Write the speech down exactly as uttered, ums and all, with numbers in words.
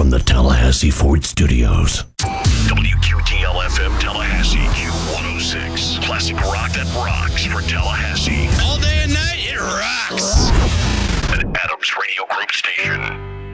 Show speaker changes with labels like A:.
A: from the Tallahassee Ford Studios.
B: W Q T L F M Tallahassee, Q one oh six. Classic rock that rocks for Tallahassee.
C: All day and night.